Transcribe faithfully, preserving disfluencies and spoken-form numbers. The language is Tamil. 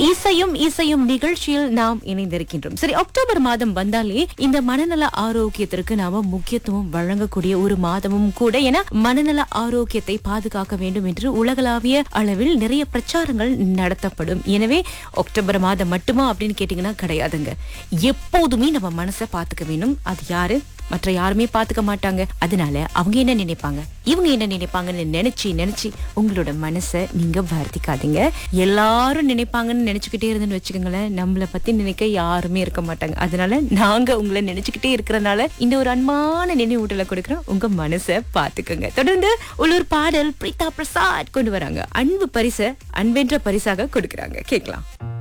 இசையும் இசையும் நிகழ்ச்சியில் நாம் இணைந்திருக்கின்றோம். சரி, அக்டோபர் மாதம் வந்தாலே இந்த மனநல ஆரோக்கியத்திற்கு நாம முக்கியத்துவம் வழங்கக்கூடிய ஒரு மாதமும் கூட. என மனநல ஆரோக்கியத்தை பாதுகாக்க வேண்டும் என்று உலகளாவிய அளவில் நிறைய பிரச்சாரங்கள் நடத்தப்படும். எனவே அக்டோபர் மாதம் மட்டுமா அப்படின்னு கேட்டீங்கன்னா கிடையாதுங்க. எப்போதுமே நம்ம மனசை பாத்துக்க வேணும். அது யாரு? மற்ற யாருமே பாத்துக்க மாட்டாங்க. அதனால அவங்க என்ன நினைப்பாங்க, இவங்க என்ன நினைப்பாங்கன்னு நினைச்சு நினைச்சு உங்களோட மனசை நீங்க வருத்திக்காதீங்க. எல்லாரும் நினைப்பாங்கன்னு நினைச்சுக்கிட்டே இருந்துன்னு வச்சுக்கோங்களேன், நம்மளை பத்தி நினைக்க யாருமே இருக்க மாட்டாங்க. அதனால நாங்க உங்களை நினைச்சுக்கிட்டே இருக்கிறதுனால இந்த ஒரு அன்பான நினைவூட்டலை கொடுக்குறோம். உங்க மனசை பாத்துக்கோங்க. தொடர்ந்து உள்ளூர் பாடல் பிரீதா பிரசாத் கொண்டு வராங்க. அன்பு பரிசை அன்பென்ற பரிசாக கொடுக்கறாங்க. கேட்கலாம்.